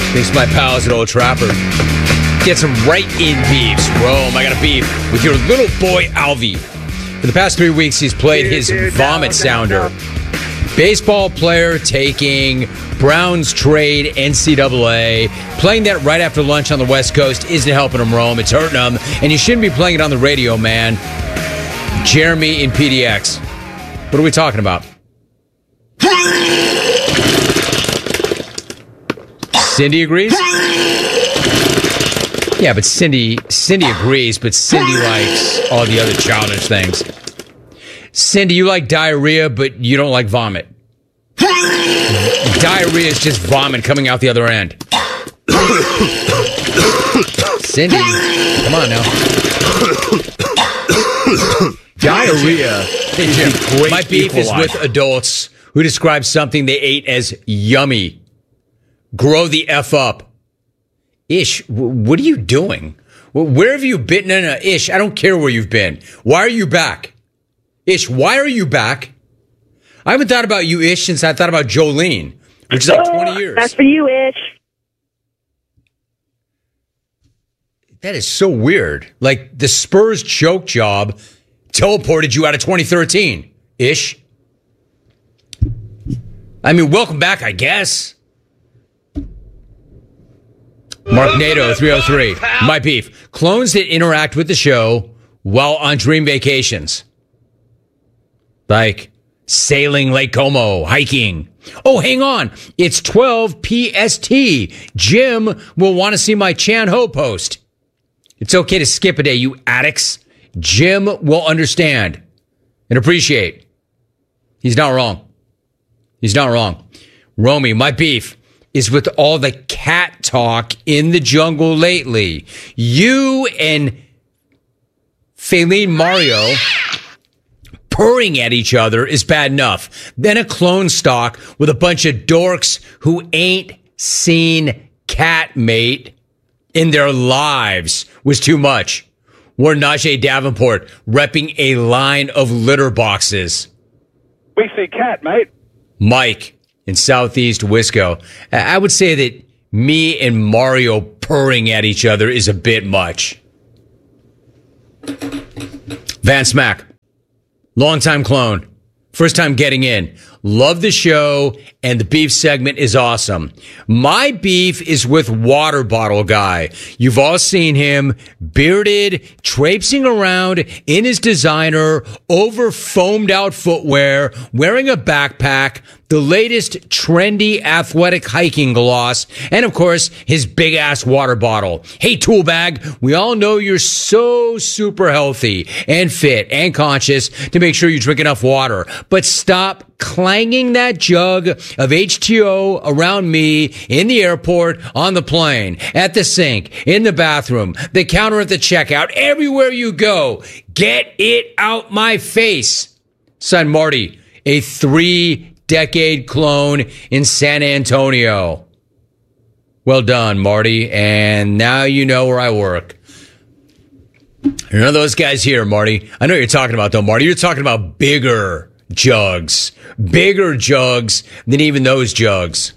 Thanks to my pals at Old Trapper. Get some right in beefs. Rome, I got a beef with your little boy Alvy. For the past 3 weeks, he's played his vomit sounder. Baseball player taking Browns trade NCAA. Playing that right after lunch on the West Coast isn't helping him, Rome. It's hurting him. And you shouldn't be playing it on the radio, man. Jeremy in PDX. What are we talking about? Cindy agrees? Yeah, but Cindy agrees, but Cindy likes all the other childish things. Cindy, you like diarrhea, but you don't like vomit. Diarrhea is just vomit coming out the other end. Cindy, come on now. Diarrhea is a great My beef equalizer. Is with adults who describe something they ate as yummy. Grow the F up. Ish, what are you doing? Where have you been? No, Ish, I don't care where you've been. Why are you back? Ish, why are you back? I haven't thought about you, Ish, since I thought about Jolene, which is like 20 years. That's for you, Ish. That is so weird. Like, the Spurs choke job teleported you out of 2013, Ish. I mean, welcome back, I guess. Mark Nato, 303. My beef. Clones that interact with the show while on dream vacations. Like sailing Lake Como, hiking. Oh, hang on. It's 12 PST. Jim will want to see my Chan Ho post. It's okay to skip a day, you addicts. Jim will understand and appreciate. He's not wrong. He's not wrong. Romy, my beef is with all the cat talk in the jungle lately. You and Faylene Mario purring at each other is bad enough. Then a clone stock with a bunch of dorks who ain't seen cat mate in their lives was too much. We're Najee Davenport repping a line of litter boxes. We see cat, mate. Mike in Southeast Wisco. I would say that me and Mario purring at each other is a bit much. Van Smack. Longtime clone. First time getting in. Love the show, and the beef segment is awesome. My beef is with Water Bottle Guy. You've all seen him, bearded, traipsing around in his designer, over foamed out footwear, wearing a backpack, the latest trendy athletic hiking gloss, and of course, his big ass water bottle. Hey, tool bag, we all know you're so super healthy and fit and conscious to make sure you drink enough water, but stop clanging that jug of H2O around me in the airport, on the plane, at the sink, in the bathroom, the counter at the checkout, everywhere you go. Get it out my face. Son Marty, a 3-decade clone in San Antonio. Well done, Marty. And now you know where I work. You're none of those guys here, Marty. I know what you're talking about, though, Marty. You're talking about bigger jugs. Bigger jugs than even those jugs.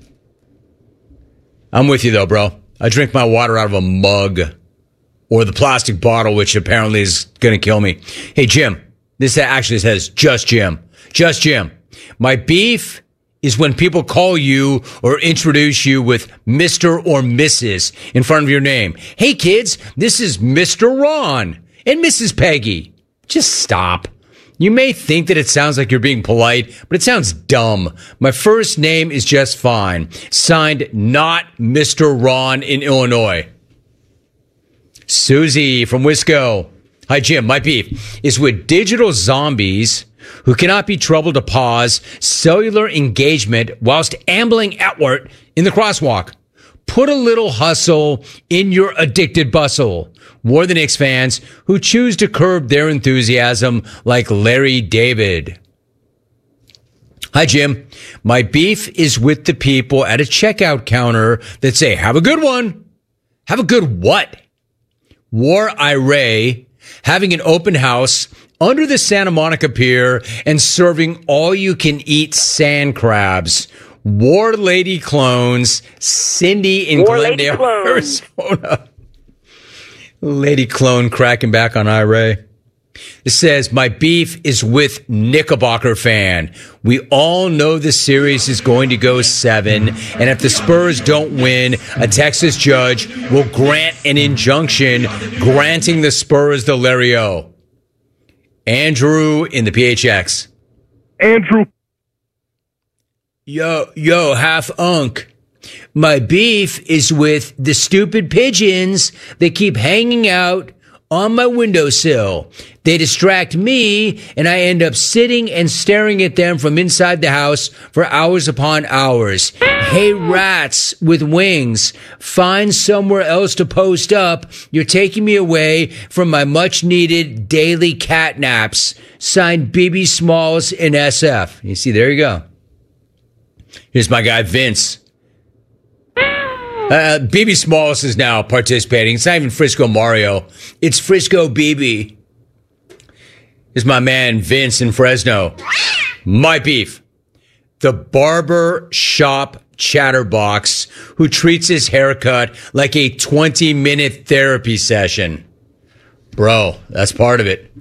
I'm with you, though, bro. I drink my water out of a mug. Or the plastic bottle, which apparently is going to kill me. Hey, Jim. This actually says, just Jim. Just Jim. My beef is when people call you or introduce you with Mr. or Mrs. in front of your name. Hey, kids, this is Mr. Ron and Mrs. Peggy. Just stop. You may think that it sounds like you're being polite, but it sounds dumb. My first name is just fine. Signed, not Mr. Ron in Illinois. Susie from Wisco. Hi, Jim. My beef is with digital zombies who cannot be troubled to pause cellular engagement whilst ambling outward in the crosswalk. Put a little hustle in your addicted bustle. War the Knicks fans who choose to curb their enthusiasm like Larry David. Hi, Jim. My beef is with the people at a checkout counter that say, have a good one. Have a good what? War Ira having an open house under the Santa Monica Pier and serving all-you-can-eat sand crabs. War Lady Clones, Cindy in War Lady Glendale, Clones. Arizona. Lady Clone cracking back on IRA. It says, my beef is with Knickerbocker fan. We all know the series is going to go 7, and if the Spurs don't win, a Texas judge will grant an injunction granting the Spurs the Larry-O. Andrew in the PHX. Andrew. Yo, half unk. My beef is with the stupid pigeons that keep hanging out on my windowsill. They distract me, and I end up sitting and staring at them from inside the house for hours upon hours. Hey, rats with wings, find somewhere else to post up. You're taking me away from my much-needed daily cat naps. Signed, BB Smalls in SF. You see, there you go. Here's my guy, Vince. BB Smalls is now participating. It's not even Frisco Mario. It's Frisco BB. Here's my man, Vince in Fresno. My beef. The barber shop chatterbox who treats his haircut like a 20-minute therapy session. Bro, that's part of it.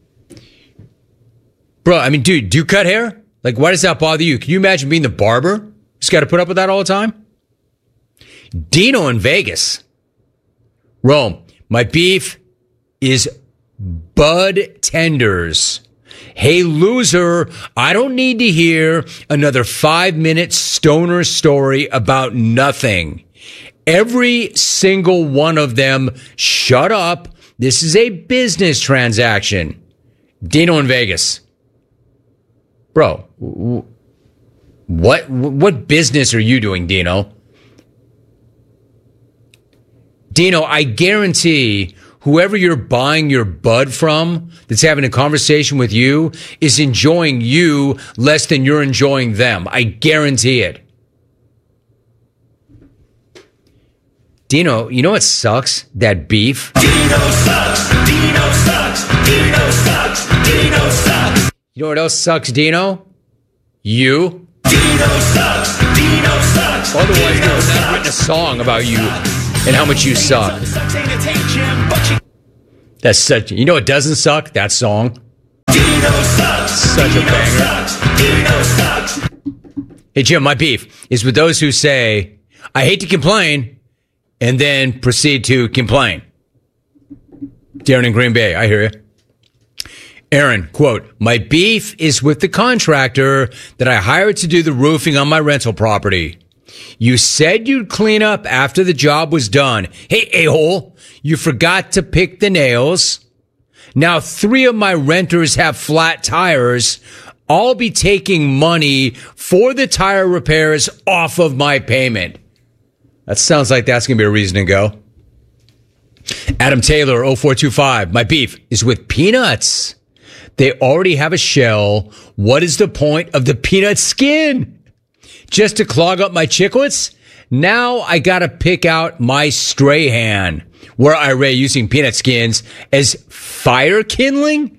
Bro, I mean, dude, do you cut hair? Like, why does that bother you? Can you imagine being the barber? Just got to put up with that all the time? Dino in Vegas. Rome. My beef is Bud Tenders. Hey, loser, I don't need to hear another 5-minute stoner story about nothing. Every single one of them, shut up. This is a business transaction. Dino in Vegas. Bro, what business are you doing, Dino? Dino, I guarantee whoever you're buying your bud from that's having a conversation with you is enjoying you less than you're enjoying them. I guarantee it. Dino, you know what sucks? That beef. Dino sucks. Dino sucks. Dino sucks. Dino sucks. You know what else sucks, Dino? You. Dino sucks. Dino sucks. Otherwise, they would not have written a song about you and how much you suck. That's such. You know what doesn't suck? That song. Dino sucks. Such a banger. Dino sucks. Hey, Jim, my beef is with those who say, I hate to complain, and then proceed to complain. Darren in Green Bay, I hear you. Aaron, quote, my beef is with the contractor that I hired to do the roofing on my rental property. You said you'd clean up after the job was done. Hey, a-hole, you forgot to pick the nails. Now 3 of my renters have flat tires. I'll be taking money for the tire repairs off of my payment. That sounds like that's going to be a reason to go. Adam Taylor, 0425. My beef is with peanuts. They already have a shell. What is the point of the peanut skin? Just to clog up my chiclets? Now I got to pick out my Strahan. Were IRA using peanut skins as fire kindling?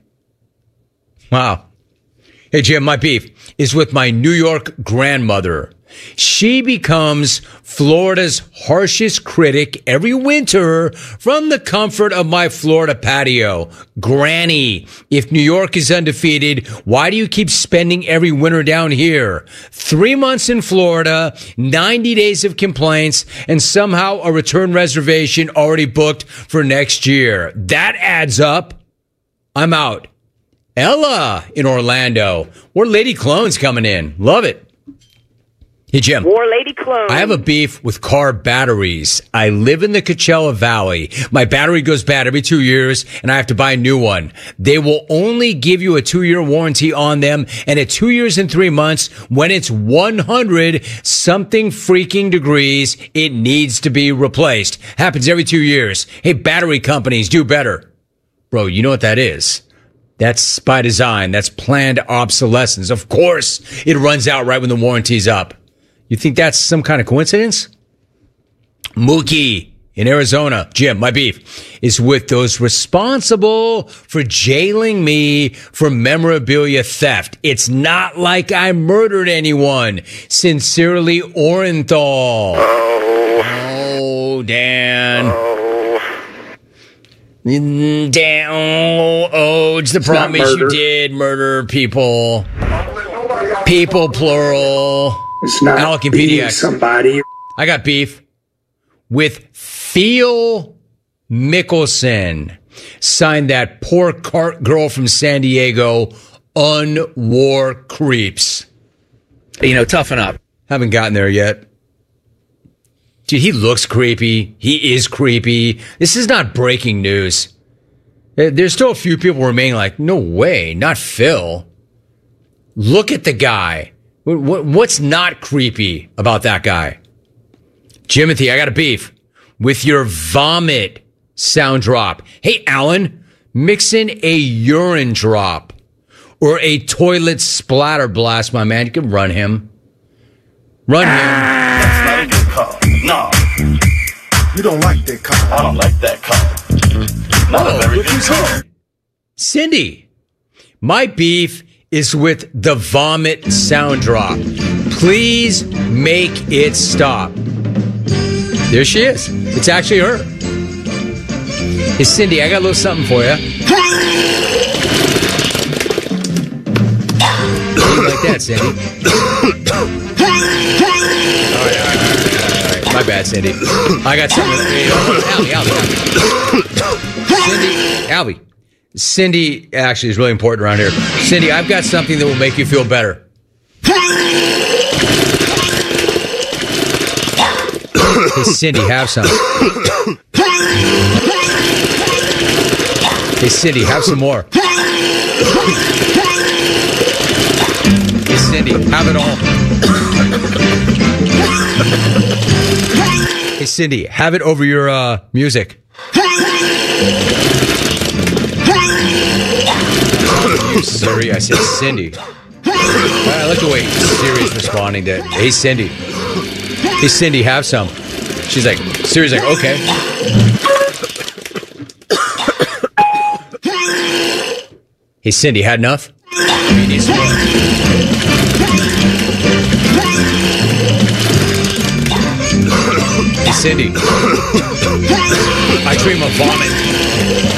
Wow. Hey, Jim, my beef is with my New York grandmother. She becomes Florida's harshest critic every winter from the comfort of my Florida patio. Granny, if New York is undefeated, why do you keep spending every winter down here? 3 months in Florida, 90 days of complaints, and somehow a return reservation already booked for next year. That adds up. I'm out. Ella in Orlando. We're Lady Clones coming in. Love it. Hey, Jim. War Lady Clone. I have a beef with car batteries. I live in the Coachella Valley. My battery goes bad every 2 years, and I have to buy a new one. They will only give you a 2-year warranty on them, and at 2 years and 3 months, when it's 100 something freaking degrees, it needs to be replaced. Happens every 2 years. Hey, battery companies, do better. Bro, you know what that is? That's by design. That's planned obsolescence. Of course, it runs out right when the warranty's up. You think that's some kind of coincidence? Mookie in Arizona. Jim, my beef is with those responsible for jailing me for memorabilia theft. It's not like I murdered anyone. Sincerely, Orenthal. Oh, Dan. Dan, it's the problem is you did murder people. People, plural. It's not Alec and beating PDX. somebody. I got beef with Phil Mickelson. Signed that poor cart girl from San Diego, Unwar Creeps. Toughen up. Haven't gotten there yet. Dude, he looks creepy. He is creepy. This is not breaking news. There's still a few people remaining like, no way, not Phil. Look at the guy. What's not creepy about that guy? Jimothy, I got a beef with your vomit sound drop. Hey, Alan, mix in a urine drop or a toilet splatter blast, my man. You can run him. Run him. That's not a good call. No, You don't like that car. I don't like that call. Not a very look good who's call. here. Cindy, my beef is with the vomit sound drop. Please make it stop. There she is. It's actually her. Hey, Cindy, I got a little something for you. How do you like that, Cindy? All right. My bad, Cindy. I got something. Albie. Cindy actually is really important around here. Cindy, I've got something that will make you feel better. Hey, Cindy, have some. Hey, Cindy, have some more. Hey, Cindy, have it all. Hey, Cindy, have it over your music. You, Siri, I said Cindy. I like the way Siri's responding to, hey, Cindy. Hey, Cindy, have some. She's like, Siri's like, okay. Hey, Cindy, had enough? You need some more. Hey, Cindy. I dream of vomit.